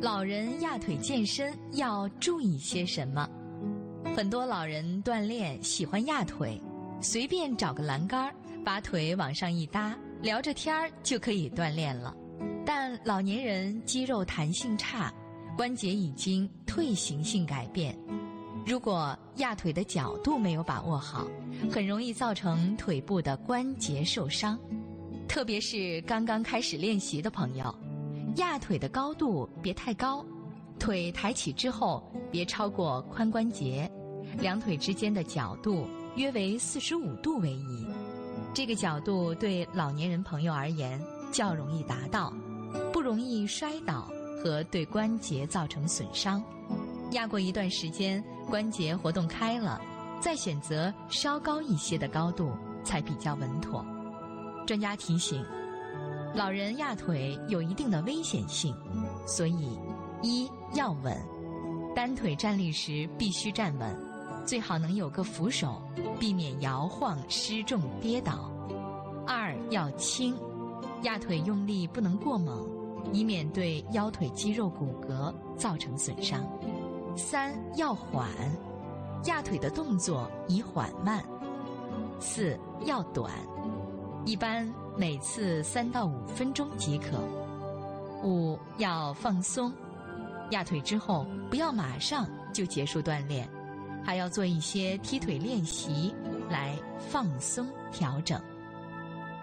老人压腿健身要注意些什么？很多老人锻炼喜欢压腿，随便找个栏杆，把腿往上一搭，聊着天儿就可以锻炼了。但老年人肌肉弹性差，关节已经退行性改变，如果压腿的角度没有把握好，很容易造成腿部的关节受伤。特别是刚刚开始练习的朋友，压腿的高度别太高，腿抬起之后别超过髋关节，两腿之间的角度约为45度为宜。这个角度对老年人朋友而言较容易达到，不容易摔倒和对关节造成损伤。压过一段时间，关节活动开了，再选择稍高一些的高度才比较稳妥。专家提醒，老人压腿有一定的危险性，所以一要稳，单腿站立时必须站稳，最好能有个扶手，避免摇晃失重跌倒。二要轻，压腿用力不能过猛，以免对腰腿肌肉骨骼造成损伤。三要缓，压腿的动作宜缓慢。四要短，一般每次3到5分钟即可。五要放松，压腿之后不要马上就结束锻炼，还要做一些踢腿练习来放松调整。